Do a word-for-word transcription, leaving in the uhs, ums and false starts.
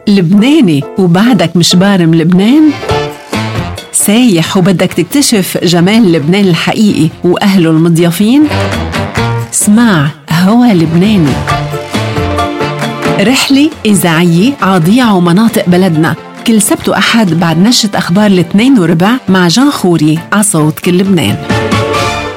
لبناني وبعدك مش بارم لبنان؟ سايح وبدك تكتشف جمال لبنان الحقيقي وأهله المضيافين؟ اسمع هوا لبناني، رحلة إذاعية عضيع ومناطق بلدنا، كل سبت وأحد بعد نشرة أخبار الاثنين وربع مع جان خوري على صوت كل لبنان.